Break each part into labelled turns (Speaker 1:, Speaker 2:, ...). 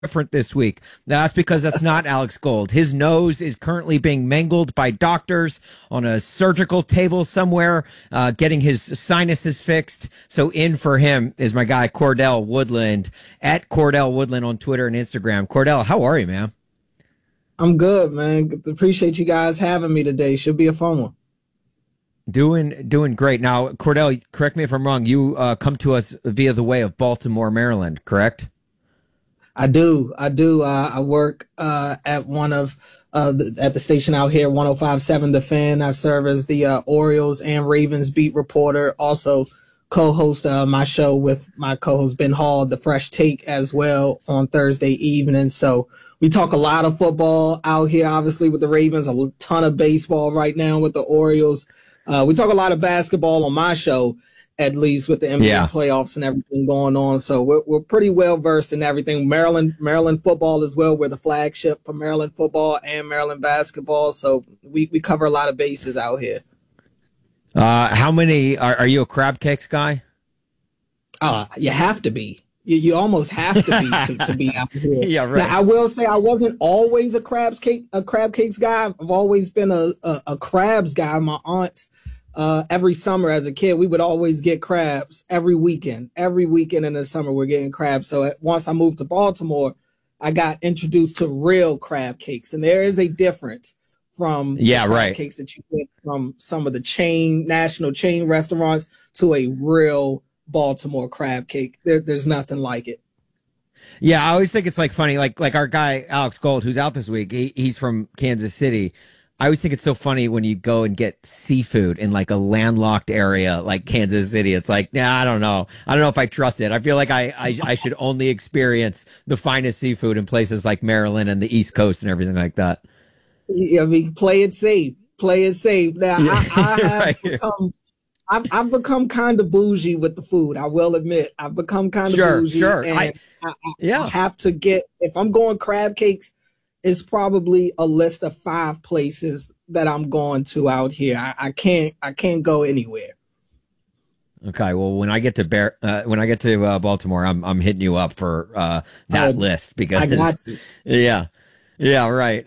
Speaker 1: different this week. That's because that's not Alex Gold. His nose is currently being mangled by doctors on a surgical table somewhere, getting his sinuses fixed. So in for him is my guy Cordell Woodland at Cordell Woodland on Twitter and Instagram. Cordell, how are you, man?
Speaker 2: I'm good, man. Appreciate you guys having me today. Should be a fun one.
Speaker 1: Doing great. Now, Cordell, correct me if I'm wrong. You come to us via the way of Baltimore, Maryland, correct?
Speaker 2: I do. I work at one of at the station out here, 105.7 The Fan. I serve as the Orioles and Ravens beat reporter. Also co-host my show with my co-host Ben Hall, The Fresh Take, as well on Thursday evening. So we talk a lot of football out here, obviously with the Ravens, a ton of baseball right now with the Orioles. We talk a lot of basketball on my show, at least with the NBA playoffs and everything going on. So we're pretty well versed in everything. Maryland football as well. We're the flagship for Maryland football and Maryland basketball. So we cover a lot of bases out here.
Speaker 1: How many are you a crab cakes guy?
Speaker 2: You have to be. You almost have to be to be out here.
Speaker 1: Yeah, right.
Speaker 2: Now, I will say I wasn't always a crab cakes guy. I've always been a crabs guy. My aunt, every summer as a kid, we would always get crabs every weekend. Every weekend in the summer, we're getting crabs. So once I moved to Baltimore, I got introduced to real crab cakes, and there is a difference from crab cakes that you get from some of the national chain restaurants to a real Baltimore crab cake. There's nothing like it.
Speaker 1: Yeah, I always think it's like funny, like our guy Alex Gold, who's out this week. He's from Kansas City. I always think it's so funny when you go and get seafood in like a landlocked area like Kansas City. It's like, nah, I don't know. I don't know if I trust it. I feel like I should only experience the finest seafood in places like Maryland and the East Coast and everything like that.
Speaker 2: I mean, play it safe. Play it safe. Now, I have I've become kind of bougie with the food. I will admit, I've become kind of bougie.
Speaker 1: Sure.
Speaker 2: And I have to get, if I'm going crab cakes, it's probably a list of 5 places that I'm going to out here. I can't go anywhere.
Speaker 1: Okay, well, when I get to Baltimore, I'm hitting you up for that list because
Speaker 2: I got you.
Speaker 1: Yeah, right.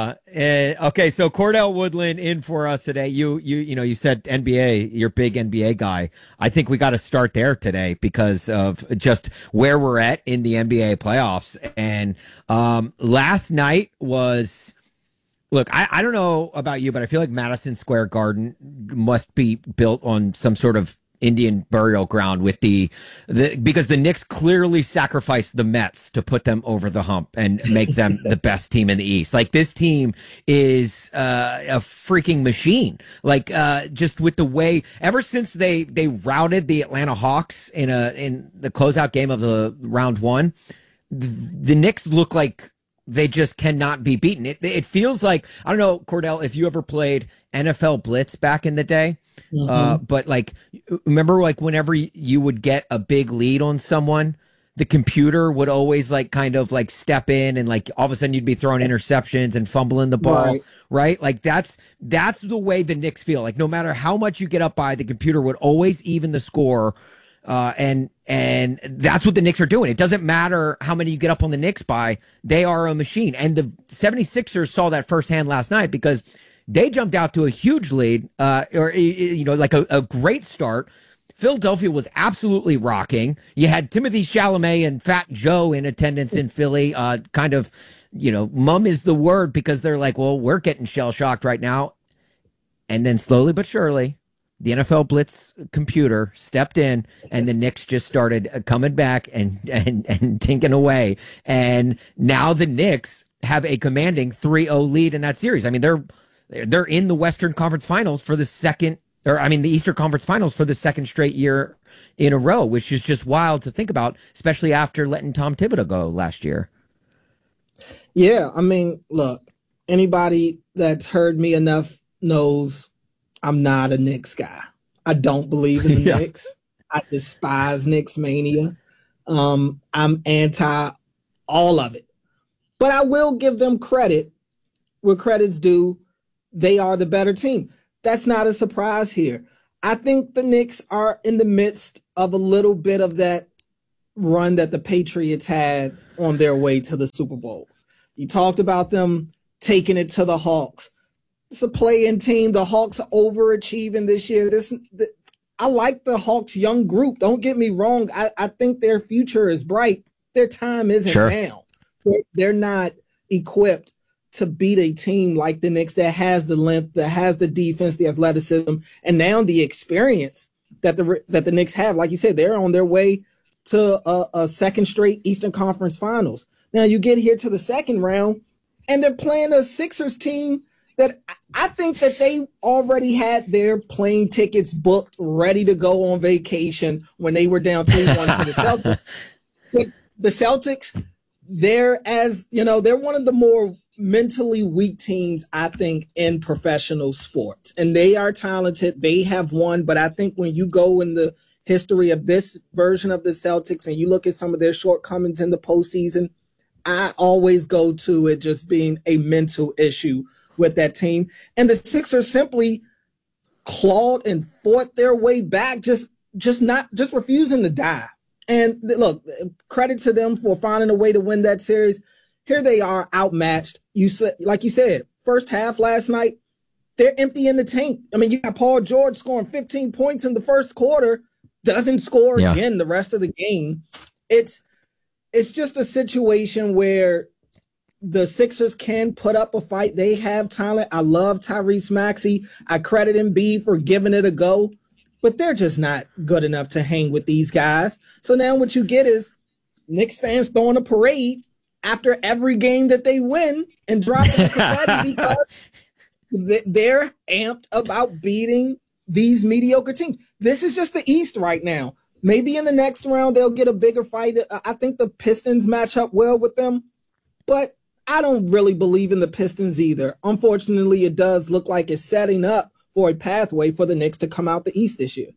Speaker 1: Okay, so Cordell Woodland in for us today. You said NBA, you're a big NBA guy. I think we got to start there today because of just where we're at in the NBA playoffs. And last night was, look, I don't know about you, but I feel like Madison Square Garden must be built on some sort of Indian burial ground with because the Knicks clearly sacrificed the Mets to put them over the hump and make them the best team in the East. Like, this team is a freaking machine. Like, just with the way, ever since they routed the Atlanta Hawks in the closeout game of the round one, the Knicks look like they just cannot be beaten. It feels like, I don't know, Cordell, if you ever played NFL Blitz back in the day, but like, remember, like, whenever you would get a big lead on someone, the computer would always like kind of like step in and like all of a sudden you'd be throwing interceptions and fumbling the ball, right? Like that's the way the Knicks feel. Like, no matter how much you get up by, the computer would always even the score. And that's what the Knicks are doing. It doesn't matter how many you get up on the Knicks by, they are a machine. And the 76ers saw that firsthand last night because they jumped out to a huge lead, like a great start. Philadelphia was absolutely rocking. You had Timothy Chalamet and Fat Joe in attendance in Philly, kind of, mum is the word because they're like, well, we're getting shell shocked right now. And then slowly but surely, the NFL Blitz computer stepped in, and the Knicks just started coming back and tinking away. And now the Knicks have a commanding 3-0 lead in that series. I mean, they're in the Western Conference Finals for the the Eastern Conference Finals for the second straight year in a row, which is just wild to think about, especially after letting Tom Thibodeau go last year.
Speaker 2: Yeah, I mean, look, anybody that's heard me enough knows I'm not a Knicks guy. I don't believe in the Knicks. I despise Knicks mania. I'm anti all of it. But I will give them credit where credit's due. They are the better team. That's not a surprise here. I think the Knicks are in the midst of a little bit of that run that the Patriots had on their way to the Super Bowl. You talked about them taking it to the Hawks. It's a play-in team. The Hawks are overachieving this year. I like the Hawks' young group. Don't get me wrong. I think their future is bright. Their time isn't now. They're not equipped to beat a team like the Knicks that has the length, that has the defense, the athleticism, and now the experience that the Knicks have. Like you said, they're on their way to a second straight Eastern Conference Finals. Now you get here to the second round, and they're playing a Sixers team that I think that they already had their plane tickets booked, ready to go on vacation when they were down 3-1 to the Celtics. But the Celtics, they're one of the more mentally weak teams, I think, in professional sports. And they are talented. They have won. But I think when you go in the history of this version of the Celtics and you look at some of their shortcomings in the postseason, I always go to it just being a mental issue with that team. And the Sixers simply clawed and fought their way back, just refusing to die. And look, credit to them for finding a way to win that series. Here they are outmatched. Like you said, first half last night, they're empty in the tank. I mean, you got Paul George scoring 15 points in the first quarter, doesn't score again the rest of the game. It's just a situation where the Sixers can put up a fight. They have talent. I love Tyrese Maxey. I credit Embiid for giving it a go, but they're just not good enough to hang with these guys. So now what you get is Knicks fans throwing a parade after every game that they win and dropping the confetti because they're amped about beating these mediocre teams. This is just the East right now. Maybe in the next round they'll get a bigger fight. I think the Pistons match up well with them, but I don't really believe in the Pistons either. Unfortunately, it does look like it's setting up for a pathway for the Knicks to come out the East this year.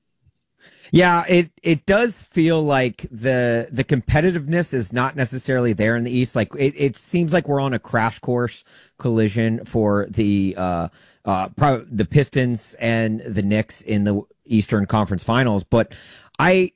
Speaker 1: Yeah, it does feel like the competitiveness is not necessarily there in the East. Like it seems like we're on a crash course collision for the Pistons and the Knicks in the Eastern Conference Finals. But I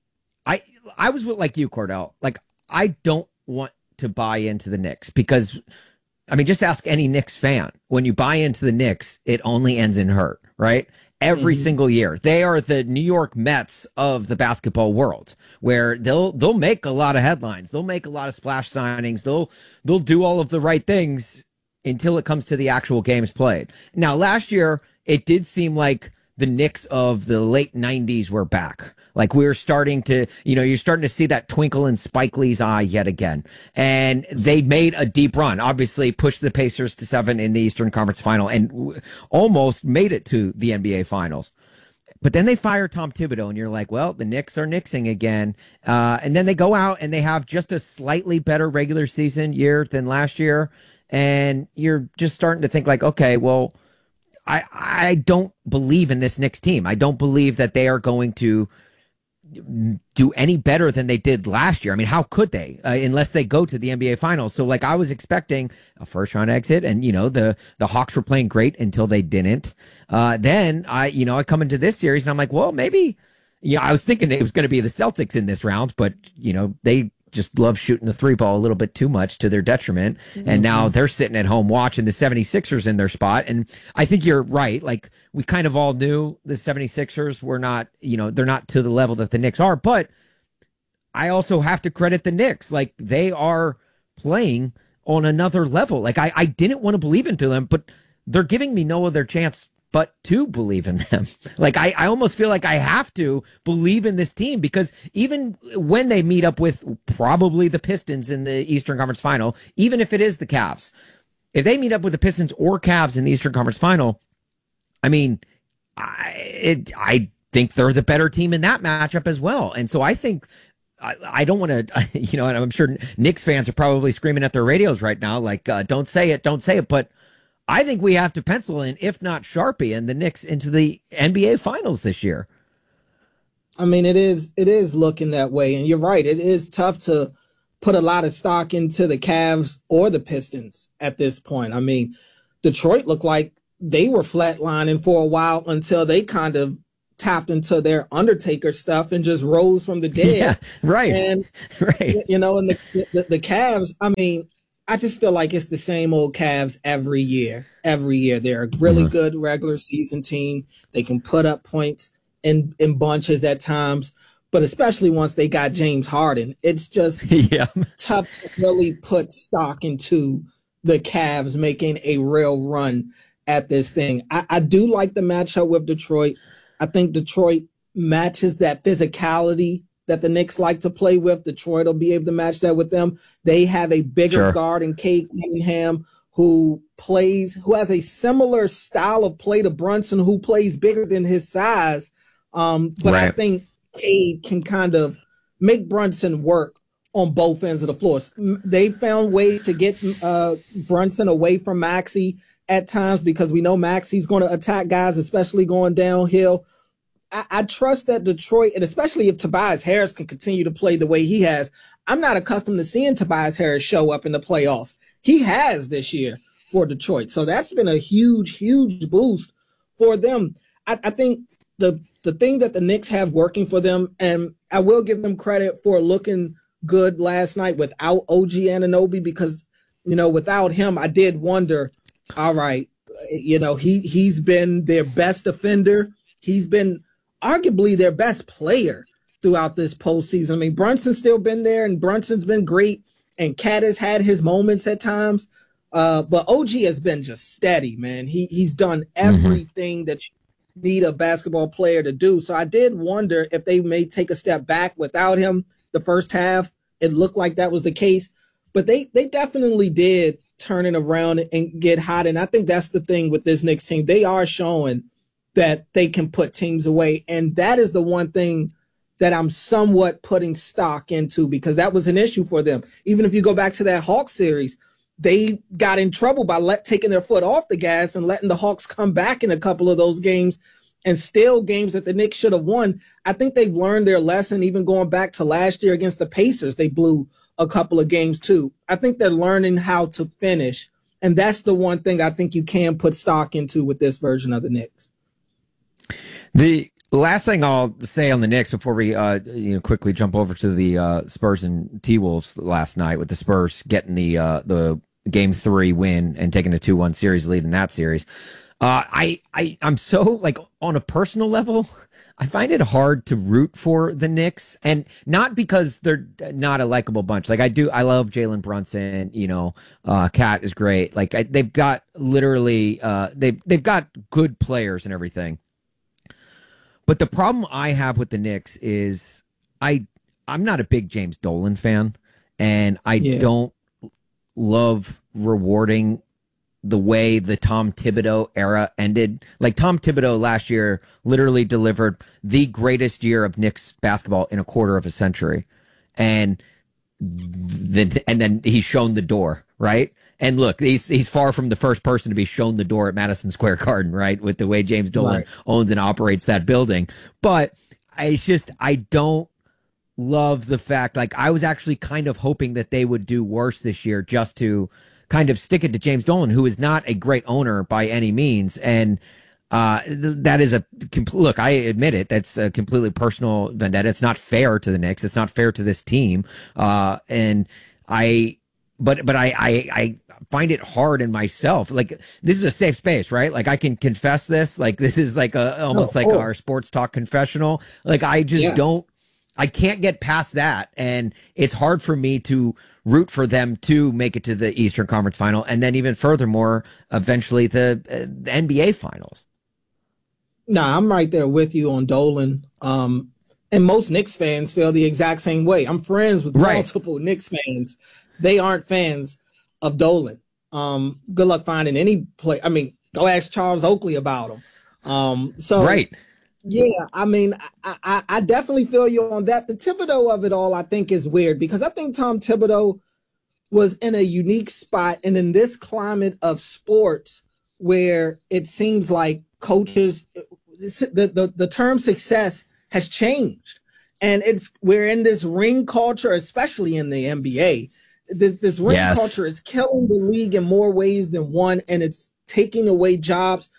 Speaker 1: was like you, Cordell. Like I don't want to buy into the Knicks because, I mean, just ask any Knicks fan. When you buy into the Knicks, it only ends in hurt, right? Every single year. They are the New York Mets of the basketball world, where they'll make a lot of headlines. They'll make a lot of splash signings. They'll do all of the right things until it comes to the actual games played. Now, last year, it did seem like the Knicks of the late 90s were back. Like we were starting to, you're starting to see that twinkle in Spike Lee's eye yet again. And they made a deep run, obviously pushed the Pacers to 7 in the Eastern Conference Final and almost made it to the NBA Finals. But then they fire Tom Thibodeau and you're like, well, the Knicks are Knicksing again. And then they go out and they have just a slightly better regular season year than last year. And you're just starting to think like, okay, well, I don't believe in this Knicks team. I don't believe that they are going to do any better than they did last year. I mean, how could they unless they go to the NBA Finals? So like I was expecting a first round exit and, the Hawks were playing great until they didn't. Then I come into this series and I'm like, well, maybe, I was thinking it was going to be the Celtics in this round, but, they just love shooting the three ball a little bit too much to their detriment. Mm-hmm. And now they're sitting at home watching the 76ers in their spot. And I think you're right. Like we kind of all knew the 76ers were not, they're not to the level that the Knicks are, but I also have to credit the Knicks. Like they are playing on another level. Like I didn't want to believe into them, but they're giving me no other chance but to believe in them. Like I almost feel like I have to believe in this team because even when they meet up with probably the Pistons in the Eastern Conference Final, even if it is the Cavs, if they meet up with the Pistons or Cavs in the Eastern Conference Final, I mean, I think they're the better team in that matchup as well. And so I think I don't want to, and I'm sure Knicks fans are probably screaming at their radios right now, like, don't say it. But I think we have to pencil in, if not Sharpie, and the Knicks into the NBA Finals this year.
Speaker 2: I mean, it is looking that way. And you're right. It is tough to put a lot of stock into the Cavs or the Pistons at this point. I mean, Detroit looked like they were flatlining for a while until they kind of tapped into their Undertaker stuff and just rose from the dead.
Speaker 1: Yeah, right.
Speaker 2: And,
Speaker 1: right.
Speaker 2: you know, and the Cavs, I mean, I just feel like it's the same old Cavs every year. Every year. They're a really good regular season team. They can put up points in bunches at times, but especially once they got James Harden, it's just tough to really put stock into the Cavs making a real run at this thing. I do like the matchup with Detroit. I think Detroit matches that physicality that the Knicks like to play with. Detroit will be able to match that with them. They have a bigger guard in Cade Cunningham who has a similar style of play to Brunson, who plays bigger than his size. But I think Cade can kind of make Brunson work on both ends of the floor. They found ways to get Brunson away from Maxey at times because we know Maxey's going to attack guys, especially going downhill. I trust that Detroit, and especially if Tobias Harris can continue to play the way he has. I'm not accustomed to seeing Tobias Harris show up in the playoffs. He has this year for Detroit. So that's been a huge, huge boost for them. I think the thing that the Knicks have working for them, and I will give them credit for looking good last night without OG Anunoby, because, you know, without him, I did wonder, all right, you know, he's been their best defender. He's been arguably their best player throughout this postseason. I mean, Brunson's still been there, and Brunson's been great, and Cat has had his moments at times. But OG has been just steady, man. He's done everything that you need a basketball player to do. So I did wonder if they may take a step back without him the first half. It looked like that was the case, but they definitely did turn it around and get hot. And I think that's the thing with this Knicks team. They are showing that they can put teams away. And that is the one thing that I'm somewhat putting stock into, because that was an issue for them. Even if you go back to that Hawks series, they got in trouble by taking their foot off the gas and letting the Hawks come back in a couple of those games, and still games that the Knicks should have won. I think they've learned their lesson, even going back to last year against the Pacers. They blew a couple of games too. I think they're learning how to finish. And that's the one thing I think you can put stock into with this version of the Knicks.
Speaker 1: The last thing I'll say on the Knicks before we quickly jump over to the Spurs and T-Wolves last night, with the Spurs getting the Game 3 win and taking a 2-1 series lead in that series. I'm so, like, on a personal level, I find it hard to root for the Knicks, and not because they're not a likable bunch. Like, I love Jalen Brunson. You know, Cat is great. Like, they've got literally, they've got good players and everything. But the problem I have with the Knicks is I'm not a big James Dolan fan, and I don't love rewarding the way the Tom Thibodeau era ended. Like, Tom Thibodeau last year literally delivered the greatest year of Knicks basketball in a quarter of a century. And then he's shown the door, right? And look, he's far from the first person to be shown the door at Madison Square Garden, right? With the way James Dolan owns and operates that building. But I don't love the fact, like, I was actually kind of hoping that they would do worse this year just to kind of stick it to James Dolan, who is not a great owner by any means. And that is look, I admit it, that's a completely personal vendetta. It's not fair to the Knicks. It's not fair to this team. And I find it hard in myself. Like, this is a safe space, right? Like, I can confess this. Like, this is like almost like our sports talk confessional. Like, I just I can't get past that. And it's hard for me to root for them to make it to the Eastern Conference Final, and then even furthermore, eventually the NBA Finals.
Speaker 2: Nah, I'm right there with you on Dolan. And most Knicks fans feel the exact same way. I'm friends with multiple Knicks fans. They aren't fans of Dolan. Good luck finding any play. I mean, go ask Charles Oakley about him. Yeah, I mean, I definitely feel you on that. The Thibodeau of it all, I think, is weird, because I think Tom Thibodeau was in a unique spot, and in this climate of sports where it seems like coaches, the term success has changed, and we're in this ring culture, especially in the NBA. This ring culture is killing the league in more ways than one, and it's taking away jobs.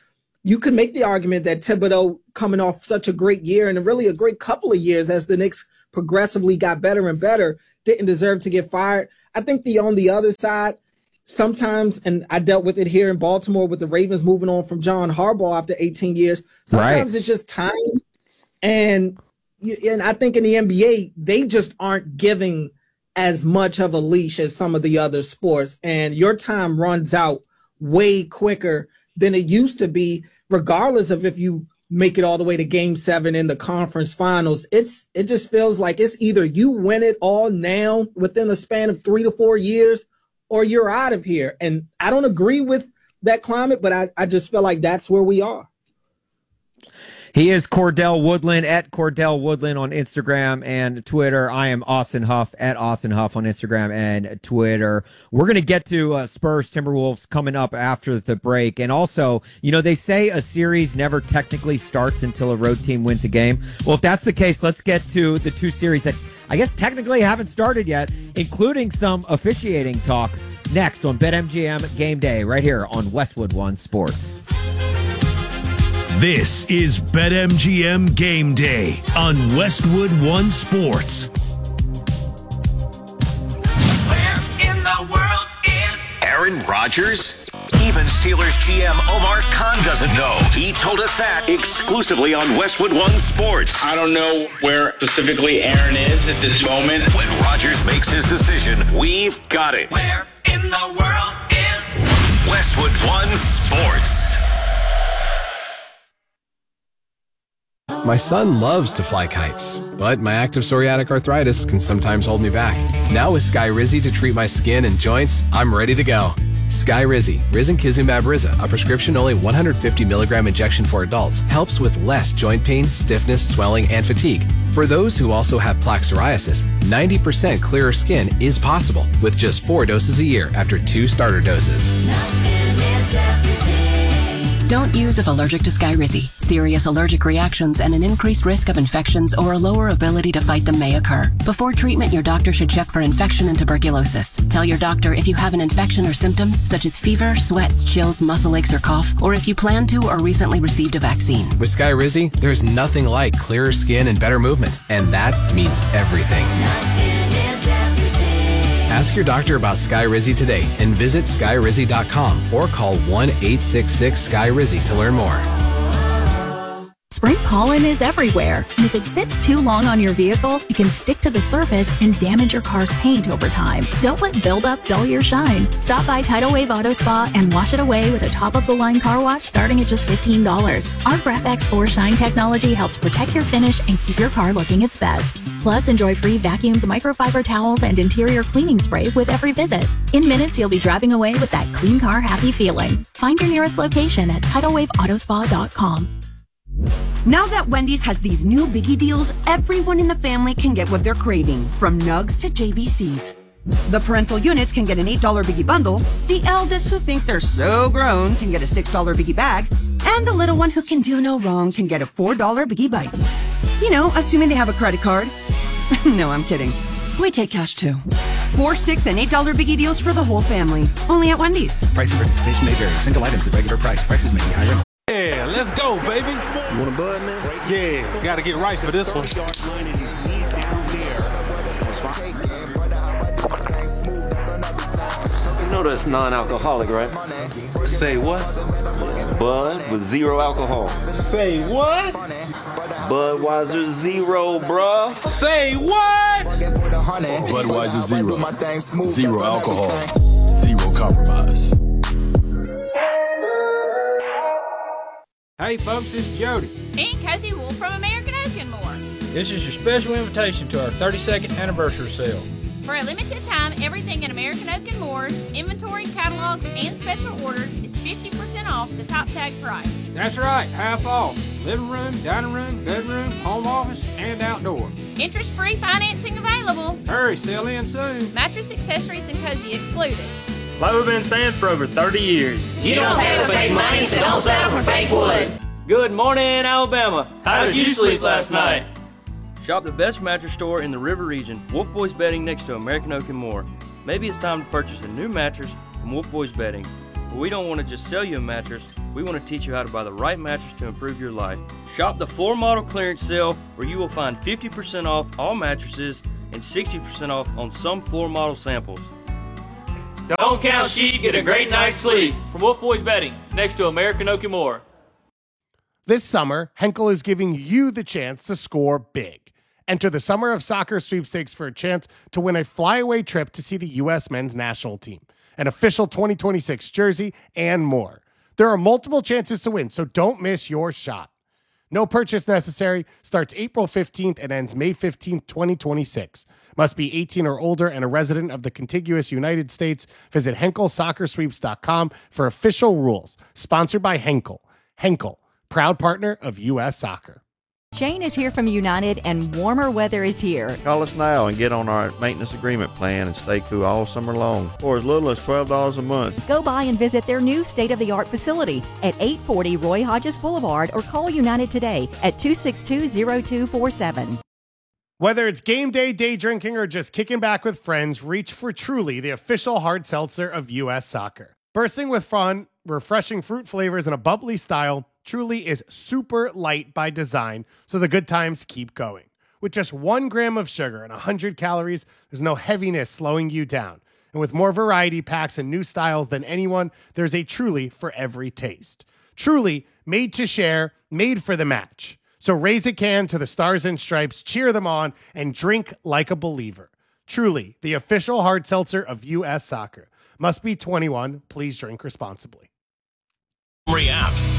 Speaker 2: you could make the argument that Thibodeau, coming off such a great year and really a great couple of years as the Knicks progressively got better and better, didn't deserve to get fired. I think on the other side, sometimes, and I dealt with it here in Baltimore with the Ravens moving on from John Harbaugh after 18 years, sometimes It's just time. And I think in the NBA, they just aren't giving as much of a leash as some of the other sports. And your time runs out way quicker than it used to be, regardless of if you make it all the way to Game 7 in the conference finals. It just feels like it's either you win it all now within the span of 3 to 4 years, or you're out of here. And I don't agree with that climate, but I just feel like that's where we are.
Speaker 1: He is Cordell Woodland at Cordell Woodland on Instagram and Twitter. I am Austin Huff at Austin Huff on Instagram and Twitter. We're going to get to Spurs Timberwolves coming up after the break. And also, they say a series never technically starts until a road team wins a game. Well, if that's the case, let's get to the two series that I guess technically haven't started yet, including some officiating talk next on BetMGM Game Day right here on Westwood One Sports.
Speaker 3: This is BetMGM Game Day on Westwood One Sports.
Speaker 4: Where in the world is Aaron Rodgers? Even Steelers GM Omar Khan doesn't know. He told us that exclusively on Westwood One Sports.
Speaker 5: I don't know where specifically Aaron is at this moment.
Speaker 4: When Rodgers makes his decision, we've got it. Where in the world is Westwood One Sports?
Speaker 6: My son loves to fly kites, but my active psoriatic arthritis can sometimes hold me back. Now with Skyrizi to treat my skin and joints, I'm ready to go. Skyrizi, risankizumab Riza, a prescription-only 150 milligram injection for adults, helps with less joint pain, stiffness, swelling, and fatigue. For those who also have plaque psoriasis, 90% clearer skin is possible with just 4 doses a year after 2 starter doses.
Speaker 7: Don't use if allergic to Skyrizi. Serious allergic reactions and an increased risk of infections or a lower ability to fight them may occur. Before treatment, your doctor should check for infection and tuberculosis. Tell your doctor if you have an infection or symptoms such as fever, sweats, chills, muscle aches, or cough, or if you plan to or recently received a vaccine.
Speaker 6: With Skyrizi, there's nothing like clearer skin and better movement, and that means everything. Ask your doctor about Skyrizi today and visit Skyrizi.com or call 1-866-SKY-RIZZI to learn more.
Speaker 8: Spring pollen is everywhere, and if it sits too long on your vehicle, it can stick to the surface and damage your car's paint over time. Don't let buildup dull your shine. Stop by Tidal Wave Auto Spa and wash it away with a top-of-the-line car wash starting at just $15. Our Graph X4 Shine technology helps protect your finish and keep your car looking its best. Plus, enjoy free vacuums, microfiber towels, and interior cleaning spray with every visit. In minutes, you'll be driving away with that clean car happy feeling. Find your nearest location at TidalWaveAutospa.com.
Speaker 9: Now that Wendy's has these new biggie deals, everyone in the family can get what they're craving, from nugs to JBCs. The parental units can get an $8 biggie bundle, the eldest who think they're so grown can get a $6 biggie bag, and the little one who can do no wrong can get a $4 biggie bites. You know, assuming they have a credit card. No, I'm kidding. We take cash too. 4, 6, and $8 biggie deals for the whole family. Only at Wendy's.
Speaker 10: Price of participation may vary. Single items at regular price. Prices may be higher.
Speaker 11: Yeah, let's go, baby. You want a bud, man? Yeah, gotta get right for this one.
Speaker 12: You know that's non-alcoholic, right?
Speaker 11: Say what?
Speaker 12: Bud with 0 alcohol.
Speaker 11: Say what?
Speaker 12: Budweiser Zero, bruh.
Speaker 11: Say what?
Speaker 13: Budweiser Zero. 0 alcohol. 0 compromise.
Speaker 14: Hey folks, this is Jody.
Speaker 15: And Cozy Wolf from American Oak and More.
Speaker 14: This is your special invitation to our 32nd anniversary sale.
Speaker 15: For a limited time, everything at American Oak and Moore's, inventory, catalogs, and special orders is 50% off the top tag price.
Speaker 14: That's right, half off. Living room, dining room, bedroom, home office, and outdoor.
Speaker 15: Interest-free financing available.
Speaker 14: Hurry, sell in soon.
Speaker 15: Mattress, accessories, and cozy excluded.
Speaker 16: Like we've been saying for over 30 years.
Speaker 17: You don't pay with fake money, so don't settle for fake wood.
Speaker 16: Good morning, Alabama. How did you sleep last night?
Speaker 18: Shop the best mattress store in the River region, Wolf Boys Bedding next to American Oak and More. Maybe it's time to purchase a new mattress from Wolf Boys Bedding. But we don't want to just sell you a mattress, we want to teach you how to buy the right mattress to improve your life. Shop the floor model clearance sale where you will find 50% off all mattresses and 60% off on some floor model samples.
Speaker 16: Don't count sheep, get a great night's sleep. From Wolf Boys Betting, next to American Oak and More.
Speaker 19: This summer, Henkel is giving you the chance to score big. Enter the Summer of Soccer sweepstakes for a chance to win a flyaway trip to see the U.S. men's national team, an official 2026 jersey, and more. There are multiple chances to win, so don't miss your shot. No purchase necessary. Starts April 15th and ends May 15th, 2026. Must be 18 or older and a resident of the contiguous United States. Visit HenkelSoccerSweeps.com for official rules. Sponsored by Henkel. Henkel, proud partner of U.S. Soccer.
Speaker 20: Shane is here from United, and warmer weather is here.
Speaker 21: Call us now and get on our maintenance agreement plan and stay cool all summer long for as little as $12 a month.
Speaker 20: Go by and visit their new state-of-the-art facility at 840 Roy Hodges Boulevard or call United today at 262-0247.
Speaker 19: Whether it's game day, day drinking, or just kicking back with friends, reach for Truly, the official hard seltzer of U.S. Soccer. Bursting with fun, refreshing fruit flavors, and a bubbly style, Truly is super light by design, so the good times keep going. With just 1 gram of sugar and 100 calories, there's no heaviness slowing you down. And with more variety packs and new styles than anyone, there's a Truly for every taste. Truly, made to share, made for the match. So raise a can to the Stars and Stripes, cheer them on, and drink like a believer. Truly, the official hard seltzer of U.S. Soccer. Must be 21. Please drink responsibly.
Speaker 4: App.